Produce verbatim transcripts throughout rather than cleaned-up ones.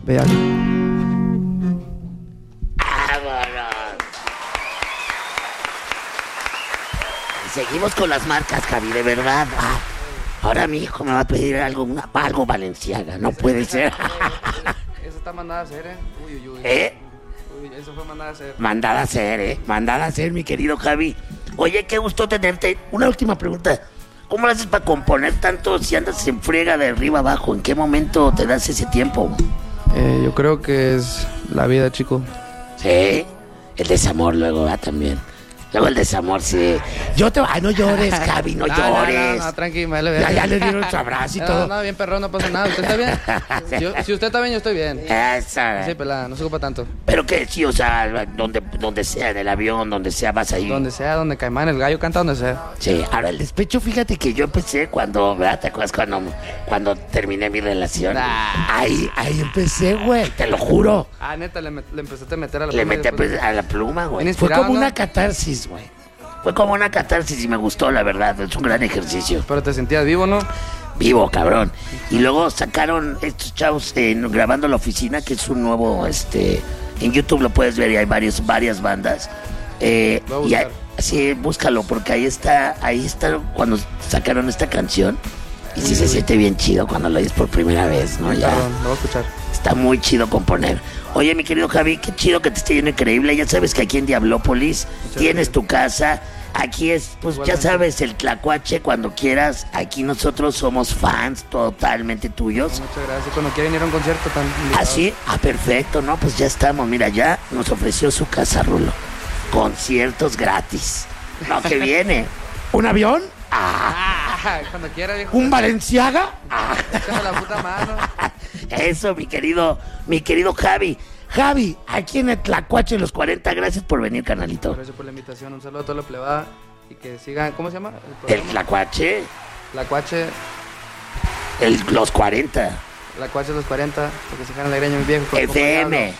Bellaco. Seguimos con las marcas, Javi, de verdad. Ah, ahora mi hijo me va a pedir algo, una, algo Balenciaga, no puede ser. Eso está mandada a hacer, ¿eh? Uy, uy, uy. ¿Eh? Uy, eso fue mandada a hacer. Mandada a hacer, ¿eh? Mandada a hacer, mi querido Javi. Oye, qué gusto tenerte. Una última pregunta. ¿Cómo lo haces para componer tanto si andas en friega de arriba abajo? ¿En qué momento te das ese tiempo? Eh, yo creo que es la vida, chico. Sí, el desamor luego va también. Luego el desamor, sí. Yo te... Ay, no llores, Javi, no, no llores. No, no, no, tranqui, me le Ya, ya le dieron su abrazo y no, todo. No, bien perrón, no pasa nada. ¿Usted está bien? Sí. Yo, si usted está bien, yo estoy bien. Eso. Sí, pelada, no se ocupa tanto. Pero que sí, o sea, donde, donde sea, en el avión, donde sea, vas ahí. Donde sea, donde Caimán, el gallo canta donde sea. Sí, ahora el despecho, fíjate que yo empecé cuando, ¿verdad? ¿Te acuerdas cuando, cuando terminé mi relación? Nah. Ahí, ahí empecé, güey, te lo juro. Ah, neta, le, le empezaste a meter a la Le pluma y metí después- a la pluma, güey. Bien Fue inspirado, como ¿no? una catarsis, güey. Fue como una catarsis y me gustó, la verdad. Es un gran ejercicio. Pero te sentías vivo, ¿no? Vivo, cabrón. Y luego sacaron estos chavos eh, grabando La Oficina, que es un nuevo, este... En YouTube lo puedes ver y hay varios, varias bandas. Eh, Lo voy a y hay- buscar. sí, búscalo, porque ahí está, ahí está cuando sacaron esta canción. Y sí se siente bien chido cuando lo oyes por primera vez, ¿no? Ya. Perdón, lo voy a escuchar. Está muy chido componer. Oye, mi querido Javi, qué chido que te esté yendo increíble. Ya sabes que aquí en Diablópolis Muchas tienes gracias. tu casa. Aquí es, pues Igualmente. ya sabes, el Tlacuache cuando quieras. Aquí nosotros somos fans totalmente tuyos. Muchas gracias. Cuando quieren ir a un concierto tan ¿Ah, sí? Ah, perfecto, ¿no? Pues ya estamos. Mira, ya nos ofreció su casa, Rulo. Conciertos gratis. No, que viene. ¿Un avión? Ah, Ah, cuando quiera, viejo. ¿un Balenciaga? Ah. Échame la puta mano. Eso, mi querido, mi querido Javi. Javi, aquí en el Tlacuache Los cuarenta, gracias por venir, canalito. Gracias por la invitación. Un saludo a toda la plebada. Y que sigan, ¿cómo se llama? El programa? Tlacuache, La Cuache, el Los cuarenta, la Cuache de los cuarenta, porque se jalan la greña, mi viejo. con mi compa F M. Diablo.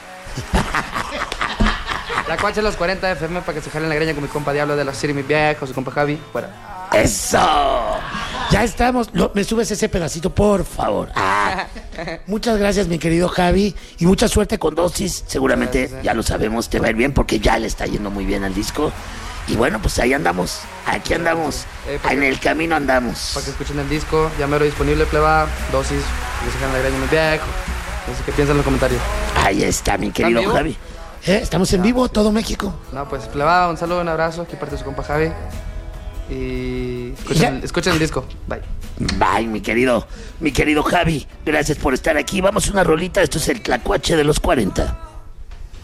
La Cuache de los cuarenta F M, para que se jalen la greña con mi compa Diablo de la City, mi viejo, su compa Javi. Fuera. Eso. Ya estamos. Lo- me subes ese pedacito, por favor. Ah. Muchas gracias, mi querido Javi. Y mucha suerte con Dosis. Seguramente, Gracias, eh. ya lo sabemos, te va a ir bien porque ya le está yendo muy bien al disco. Y bueno, pues ahí andamos. Aquí andamos. Eh, para En que- el camino andamos. Para que escuchen el disco, ya mero disponible, plebada. Dosis, que se jalan la greña, mi viejo. No sé qué piensan en los comentarios. Ahí está, mi querido vivo? Javi. Eh, Estamos en vivo, todo México. No, pues plebada, un saludo, un abrazo. Aquí parte de su compa Javi. Y Ya. escuchen, el, escuchen el disco. Bye. Bye, mi querido, mi querido Javi. Gracias por estar aquí. Vamos a una rolita. Esto es el Tlacuache de los cuarenta.